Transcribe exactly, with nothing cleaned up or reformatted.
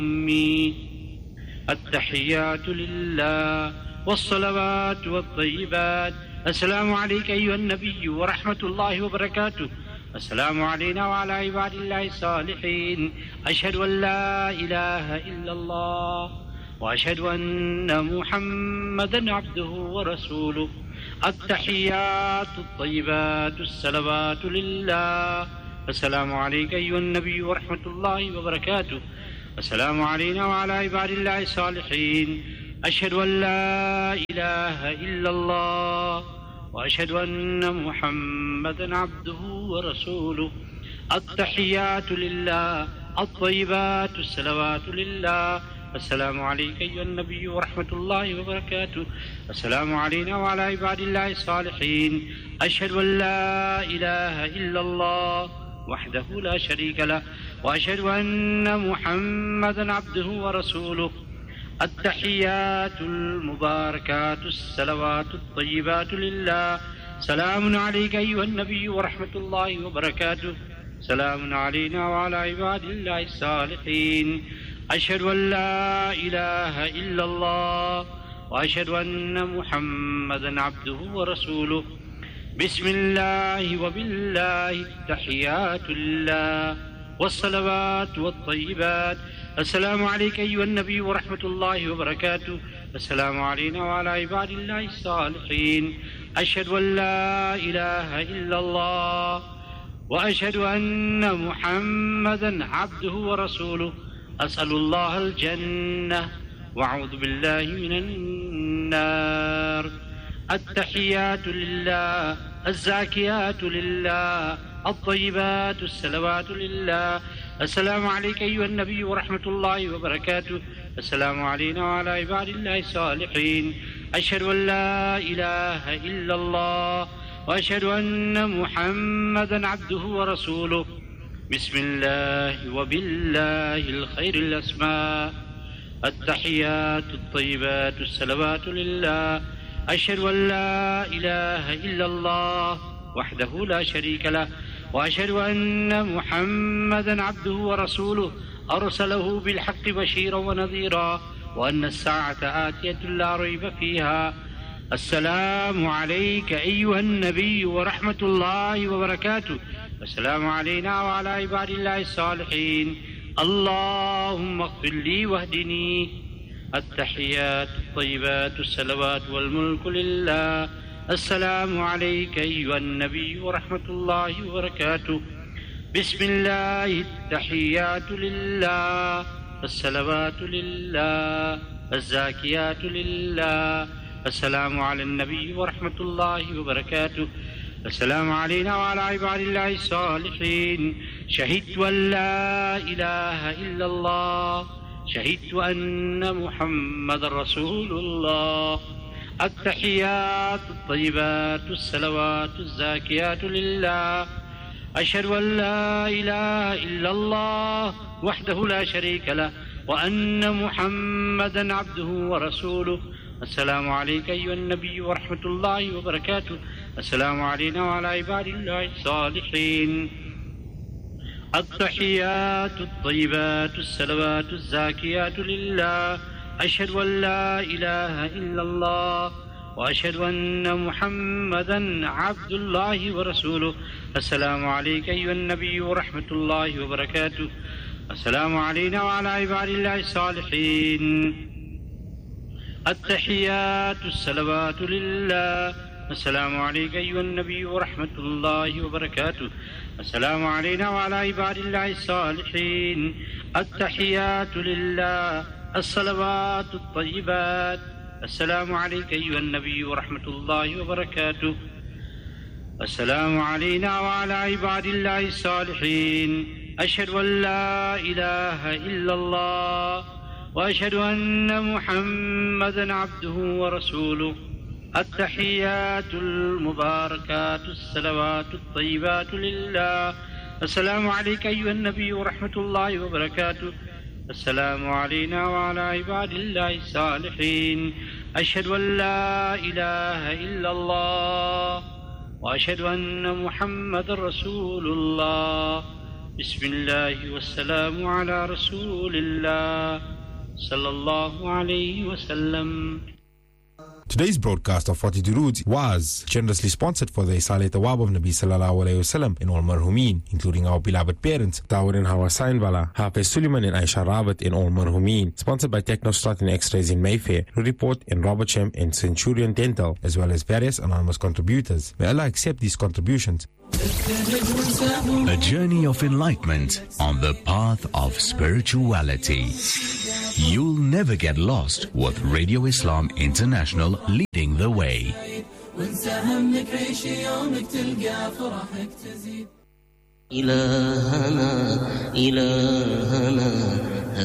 أمي. التحيات لله والصلوات والطيبات. السلام عليك أيها النبي ورحمة الله وبركاته. السلام علينا وعلى عباد الله الصالحين. أشهد أن لا إله إلا الله وأشهد أن محمدا عبده ورسوله. التحيات الطيبات الصلوات لله. السلام عليك أيها النبي ورحمة الله وبركاته. السلام علينا وعلى عباد الله الصالحين. أشهد أن لا إله إلا الله وأشهد أن محمدا عبده ورسوله. التحيات لله الطيبات الصلوات لله. السلام عليك أيها النبي ورحمة الله وبركاته. السلام علينا وعلى عباد الله الصالحين. أشهد أن لا إله إلا الله وحده لا شريك له وأشهد أن محمدا عبده ورسوله. التحيات المباركات الصلوات الطيبات لله. سلام عليك أيها النبي ورحمة الله وبركاته. سلام علينا وعلى عباد الله الصالحين. أشهد أن لا إله إلا الله وأشهد أن محمدا عبده ورسوله. بسم الله وبالله. التحيات لله والصلوات والطيبات. السلام عليك أيها النبي ورحمة الله وبركاته. السلام علينا وعلى عباد الله الصالحين. أشهد أن لا إله إلا الله وأشهد أن محمدا عبده ورسوله. أسأل الله الجنة وأعوذ بالله من النار. التحيات لله الزاكيات لله الطيبات الصلوات لله. السلام عليك أيها النبي ورحمة الله وبركاته. السلام علينا وعلى عباد الله الصالحين. أشهد أن لا إله إلا الله وأشهد أن محمدا عبده ورسوله. بسم الله وبالله الخير الأسماء. التحيات الطيبات الصلوات لله. أشهد أن لا إله إلا الله وحده لا شريك له وأشهد أن محمدا عبده ورسوله. أرسله بالحق بشيرا ونذيرا وأن الساعة آتية لا ريب فيها. السلام عليك أيها النبي ورحمة الله وبركاته. السلام علينا وعلى عباد الله الصالحين. اللهم اغفر لي واهدني. التحيات الطيبات الصلوات والملك لله. السلام عليك أيها النبي ورحمة الله وبركاته. بسم الله. التحيات لله الصلوات لله الزاكيات لله. السلام على النبي ورحمة الله وبركاته. السلام علينا وعلى عباد الله الصالحين. شهدت أن لا إله إلا الله شهدت أن محمد رسول الله. التحيات الطيبات الصلوات الزاكيات لله. أشهد أن لا إله إلا الله وحده لا شريك له وأن محمدا عبده ورسوله. السلام عليك أيها النبي ورحمة الله وبركاته. السلام علينا وعلى عباد الله الصالحين. التحيات الطيبات الصلوات الزاكيات لله. أشهد أن لا إله إلا الله وأشهد أن محمدا عبد الله ورسوله. السلام عليك أيها النبي ورحمة الله وبركاته. السلام علينا وعلى عباد الله الصالحين. التحيات الصلوات لله. السلام عليك أيها النبي ورحمة الله وبركاته. السلام علينا وعلى عباد الله الصالحين. التحيات لله الصلوات الطيبات. السلام عليك أيها النبي ورحمة الله وبركاته. السلام علينا وعلى عباد الله الصالحين. أشهد أن لا إله إلا الله وأشهد أن محمدا عبده ورسوله. التحيات المباركات الصلوات الطيبات لله. السلام عليك أيها النبي ورحمة الله وبركاته. السلام علينا وعلى عباد الله الصالحين. أشهد أن لا إله إلا الله وأشهد أن محمد رسول الله. Bismillah wassalamu ala Rasulillah sallallahu alayhi wasallam. Today's broadcast of forty Durood was generously sponsored for the Isalat Awab of Nabi Sallallahu Alaihi Wasallam in all marhumin, including our beloved parents, Dawud and Hawa Sainwala, Hafiz Suleiman and Aisha Rawat in all marhumin, sponsored by Technostat and X-Rays in Mayfair, Report in Robertsham and Centurion Dental, as well as various anonymous contributors. May Allah accept these contributions. A journey of enlightenment on the path of spirituality. You'll never get lost with Radio Islam International leading the way. إلهنا إلهنا